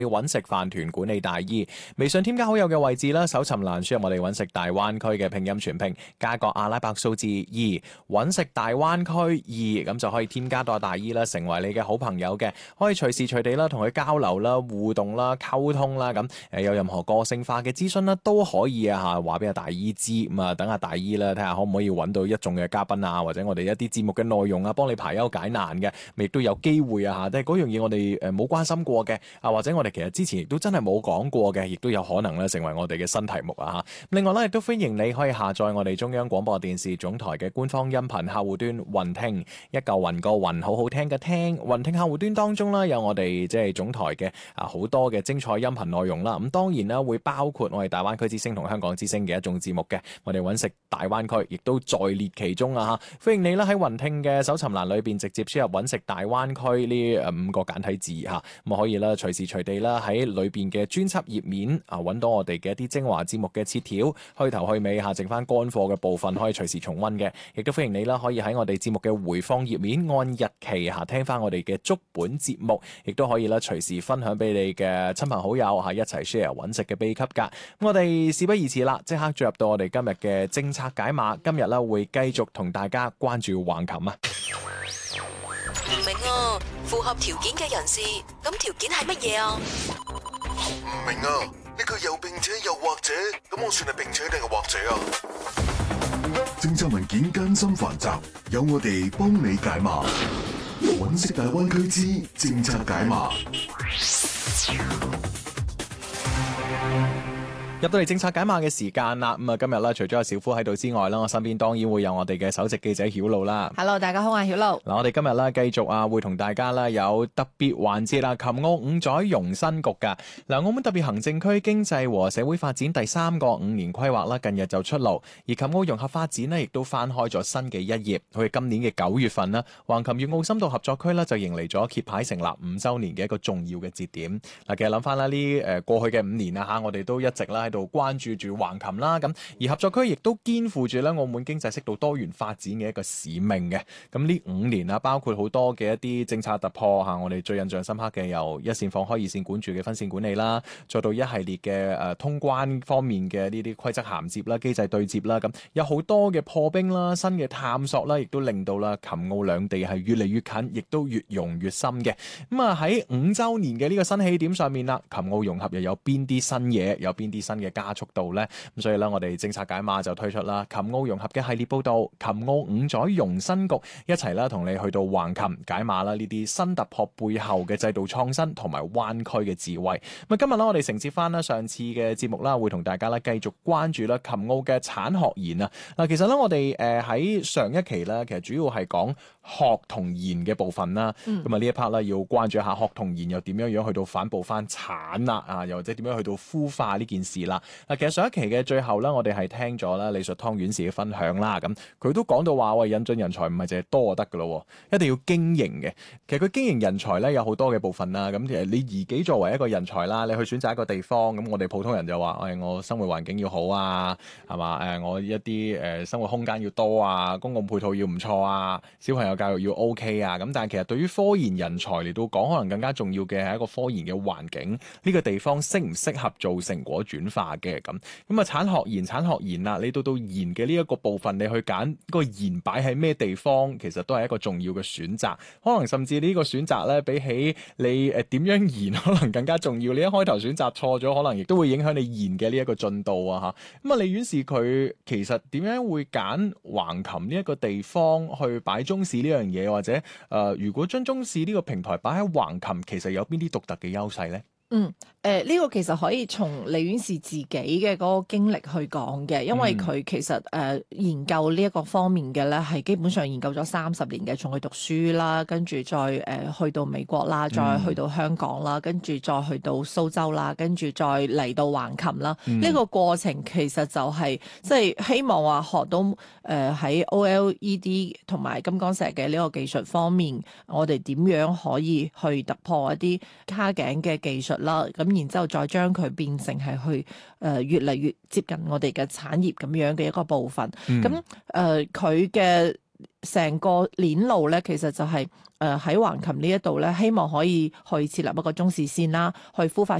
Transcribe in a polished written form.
揾食飯團管理大醫。微信添加好友嘅位置啦，搜尋欄輸入我哋揾食大灣區嘅拼音全拼，加個阿拉伯數字2，揾食大灣區2，咁就可以添加到大醫啦，成為你嘅好朋友嘅，可以隨時隨地啦同佢交流啦、互動啦、溝通啦，咁有任何個性化嘅諮詢啦都可以啊嚇，話俾阿大醫知，咁啊等阿大醫啦睇下可唔可以揾到一眾嘅嘉賓啊，或者我哋一啲節目嘅內容啊，幫你排憂解難嘅，亦都有機會啊嚇，即係嗰樣嘢我哋冇關心過嘅啊，或者我哋其實之前亦都真係冇講過嘅，亦都有可能咧成為我哋嘅新題目啊嚇。另外咧，亦都歡迎你可以下載我哋中央廣播電視總台嘅官方音頻客戶端雲聽，一嚿雲個雲，好好聽嘅聽。雲聽客戶端當中啦，有我哋即係總台嘅好多嘅精彩音頻內容啦。咁當然啦，會包括我哋大灣區之聲同香港之聲嘅一眾節目嘅。我哋揾食大灣區亦都在列其中啊嚇。歡迎你啦喺雲聽嘅搜尋欄裏邊直接輸入揾食大灣區呢5個簡體字嚇，咁可以啦隨時隨地啦喺裏邊嘅專輯頁面揾到我哋嘅一啲精華節目嘅切條，去頭去尾下剩翻乾貨嘅部分可以隨時重溫嘅。亦都歡迎你啦，可以喺我哋節目嘅回放頁面按日期聽翻我哋嘅足本節目，亦都可以啦隨時分享俾你嘅親朋好友一齊 share 揾食嘅秘笈㗎。咁我哋事不宜遲啦，即刻進入到我哋今日嘅政策解碼。今日啦會繼續同大家關注橫琴啊。 唔明啊，符合條件嘅人士，咁條件係乜嘢啊？ 唔明啊，呢個又並且又或者，咁我算係並且定係或者啊？政策文件艱辛繁雜，有我哋幫你解碼。揾食大灣區之政策解碼。 入到嚟政策解碼嘅時間啦，咁啊今日咧除咗有小夫喺度之外啦，我身邊當然會有我哋嘅首席記者曉露啦。 Hello， 大家好啊，曉露。 嗱，我哋今日咧繼續會同大家咧有特別環節啦，琴澳5載融新局噶。嗱，澳門特別行政區經濟和社會發展第3個5年規劃啦，近日就出爐，而琴澳融合發展呢亦都翻開咗新嘅一頁。好似今年嘅9月份啦，橫琴粵澳深度合作區呢就迎嚟咗揭牌成立5週年嘅一個重要嘅節點。嗱，其實諗翻啦，呢過去嘅5年啊嚇，我哋都一直啦度關注住橫琴啦，咁而合作區亦都肩負住咧澳門經濟適度多元發展嘅一個使命嘅。咁呢5年啊，包括好多嘅一啲政策突破嚇，我哋最印象深刻嘅由一線放開二線管住嘅分線管理啦，再到一系列嘅通關方面嘅呢啲規則銜接啦、機制對接啦，咁有好多嘅破冰啦、新嘅探索啦，亦都令到啦琴澳兩地係越嚟越近，亦都越融越深嘅。咁啊喺5週年嘅呢個新起點上面啦，琴澳融合又有邊啲新嘢，有邊啲新嘅加速度呢？咁所以咧，我哋政策解碼就推出啦琴澳融合嘅系列報導，琴澳5載融新局，一齊啦同你去到橫琴解碼啦呢啲新突破背後嘅制度創新同埋灣區嘅智慧。咁今日咧，我哋承接翻啦上次嘅節目啦，會同大家咧繼續關注啦琴澳嘅產學研啊。嗱，其實咧我哋喺上一期咧，其實主要係講學同研嘅部分啦。咁啊呢一 part 咧要關注一下學同研又點樣去到反哺翻產啦啊，又或者點樣去到孵化呢件事啦。嗱，其實上一期嘅最後咧，我哋係聽咗啦李淑湯院士嘅分享啦，咁佢都講到話喂，引進人才唔係淨係多就得噶咯，一定要經營嘅。其實佢經營人才咧有好多嘅部分啦，咁其實你自己作為一個人才啦，你去選擇一個地方，咁我哋普通人就話我生活環境要好啊，係嘛，我一啲生活空間要多啊，公共配套要唔錯啊，小朋友教育要 OK 啊，咁但係其實對於科研人才嚟到講，可能更加重要嘅係一個科研嘅環境，呢個地方適唔適合做成果轉化嘅。咁啊產學研啦，你到研嘅呢一個部分，你去揀個研擺喺咩地方，其實都係一個重要嘅選擇。可能甚至呢個選擇咧，比起你點樣研，可能更加重要。你一開頭選擇錯咗，可能亦都會影響你研嘅呢一個進度啊嚇。咁啊，李院士佢其實點樣會揀橫琴呢一個地方去擺中試呢樣嘢，或者如果將中試呢個平台擺喺橫琴，其實有邊啲獨特嘅優勢咧？ 呢個其實可以從李院士自己嘅嗰個經歷去講嘅，因為佢其實研究呢一個方面嘅咧，係基本上研究咗30年嘅，從佢讀書啦，跟住再去到美國啦，再去到香港啦，跟住再去到蘇州啦，跟住再嚟到橫琴啦。呢個過程其實就係即係希望話學到喺 OLED 同埋金剛石嘅呢個技術方面，我哋點樣可以去突破一啲卡頸嘅技術啦，咁然之後再將佢變成係去越嚟越接近我哋嘅產業咁樣嘅一個部分。咁佢嘅成個鏈路咧，其實就係喺橫琴呢一度咧，希望可以去設立一個中視線啦，去孵化